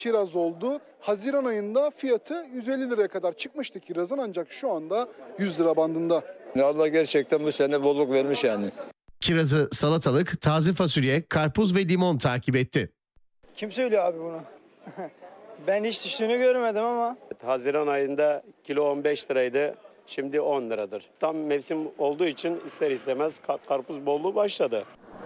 Kiraz oldu. Haziran ayında fiyatı 150 liraya kadar çıkmıştı kirazın, ancak şu anda 100 lira bandında. Allah gerçekten bu sene bolluk vermiş yani. Kirazı salatalık, taze fasulye, karpuz ve limon takip etti. Kim söylüyor abi bunu? Ben hiç düştüğünü görmedim ama. Haziran ayında kilo 15 liraydı. Şimdi 10 liradır. Tam mevsim olduğu için ister istemez karpuz bolluğu başladı.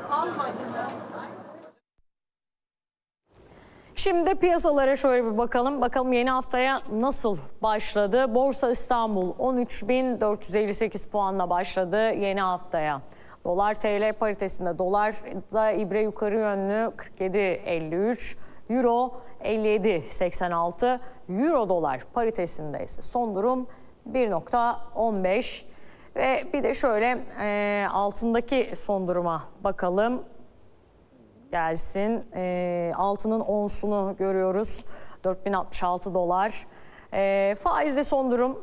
Şimdi piyasalara şöyle bir bakalım. Bakalım yeni haftaya nasıl başladı? Borsa İstanbul 13.458 puanla başladı yeni haftaya. Dolar TL paritesinde, dolar da ibre yukarı yönlü 47.53, euro 57.86, euro dolar paritesinde ise son durum 1.15. Ve bir de şöyle altındaki son duruma bakalım. Gelsin. Altının onsunu görüyoruz. 4066 dolar. Faizde son durum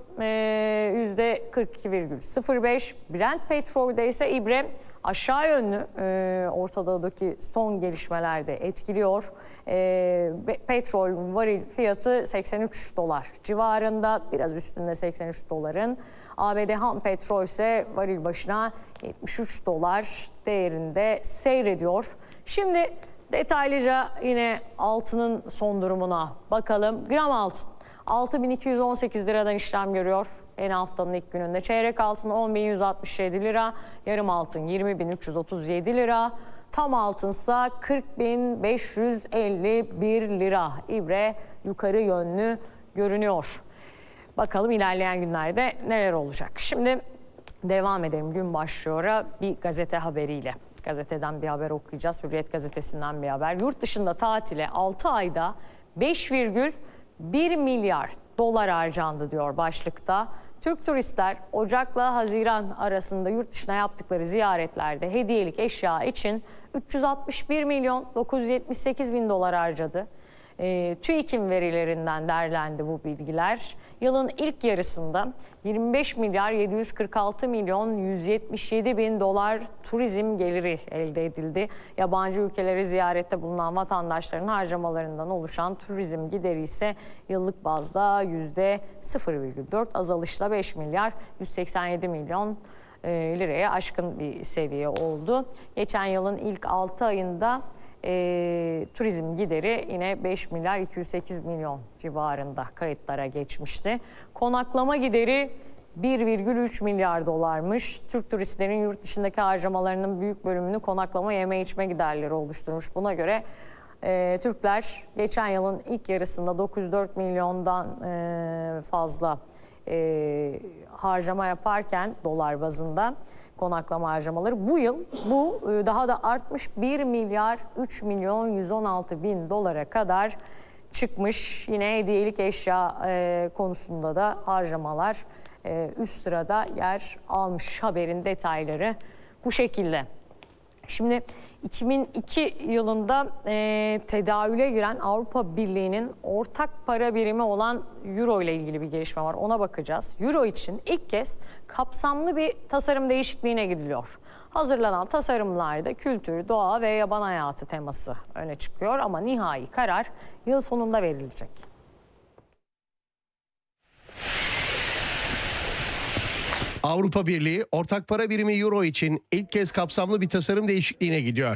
%42,05. Brent petrolde ise ibre aşağı yönlü. Orta Doğu'daki son gelişmelerde etkiliyor. Petrol varil fiyatı 83 dolar civarında. Biraz üstünde 83 doların. ABD ham petrol ise varil başına 73 dolar değerinde seyrediyor. Şimdi detaylıca yine altının son durumuna bakalım. Gram altın 6.218 liradan işlem görüyor yeni haftanın ilk gününde. Çeyrek altın 10.167 lira, yarım altın 20.337 lira, tam altınsa 40.551 lira. İbre yukarı yönlü görünüyor. Bakalım ilerleyen günlerde neler olacak. Şimdi devam edelim, gün başlıyor bir gazete haberiyle. Gazeteden bir haber okuyacağız. Hürriyet gazetesinden bir haber. Yurt dışında tatile 6 ayda 5,1 milyar dolar harcandı diyor başlıkta. Türk turistler Ocak'la Haziran arasında yurt dışına yaptıkları ziyaretlerde hediyelik eşya için 361 milyon 978 bin dolar harcadı. TÜİK'in verilerinden derlendi bu bilgiler. Yılın ilk yarısında 25 milyar 746 milyon 177 bin dolar turizm geliri elde edildi. Yabancı ülkeleri ziyarette bulunan vatandaşların harcamalarından oluşan turizm gideri ise yıllık bazda %0,4 azalışla 5 milyar 187 milyon liraya aşkın bir seviye oldu. Geçen yılın ilk 6 ayında turizm gideri yine 5 milyar 208 milyon civarında kayıtlara geçmişti. Konaklama gideri 1,3 milyar dolarmış. Türk turistlerin yurt dışındaki harcamalarının büyük bölümünü konaklama, yeme içme giderleri oluşturmuş. Buna göre Türkler geçen yılın ilk yarısında 904 milyondan fazla harcama yaparken dolar bazında konaklama harcamaları bu yıl daha da artmış, 1 milyar 3 milyon 116 bin dolara kadar çıkmış. Yine hediyelik eşya konusunda da harcamalar üst sırada yer almış. Haberin detayları bu şekilde. Şimdi 2002 yılında tedavüle giren Avrupa Birliği'nin ortak para birimi olan Euro ile ilgili bir gelişme var. Ona bakacağız. Euro için ilk kez kapsamlı bir tasarım değişikliğine gidiliyor. Hazırlanan tasarımlarda kültür, doğa ve yaban hayatı teması öne çıkıyor ama nihai karar yıl sonunda verilecek. Avrupa Birliği ortak para birimi Euro için ilk kez kapsamlı bir tasarım değişikliğine gidiyor.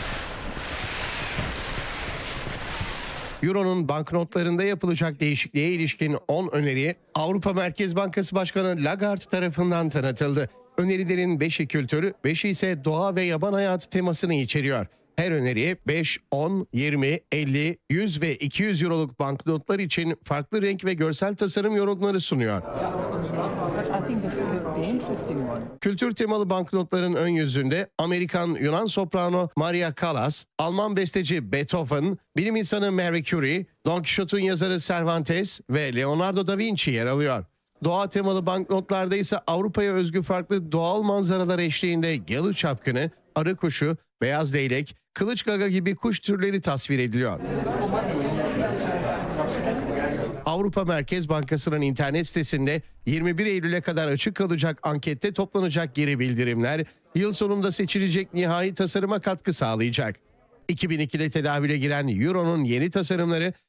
Euro'nun banknotlarında yapılacak değişikliğe ilişkin 10 öneri Avrupa Merkez Bankası Başkanı Lagarde tarafından tanıtıldı. Önerilerin 5'i kültür, 5'i ise doğa ve yaban hayatı temasını içeriyor. Her öneri 5, 10, 20, 50, 100 ve 200 euroluk banknotlar için farklı renk ve görsel tasarım yorumları sunuyor. Kültür temalı banknotların ön yüzünde Amerikan Yunan soprano Maria Callas, Alman besteci Beethoven, bilim insanı Marie Curie, Don Quixote'un yazarı Cervantes ve Leonardo da Vinci yer alıyor. Doğa temalı banknotlarda ise Avrupa'ya özgü farklı doğal manzaralar eşliğinde yalı çapkını, arı kuşu, beyaz leylek, kılıç gaga gibi kuş türleri tasvir ediliyor. Avrupa Merkez Bankası'nın internet sitesinde 21 Eylül'e kadar açık kalacak ankette toplanacak geri bildirimler yıl sonunda seçilecek nihai tasarıma katkı sağlayacak. 2002'de tedavüle giren Euro'nun yeni tasarımları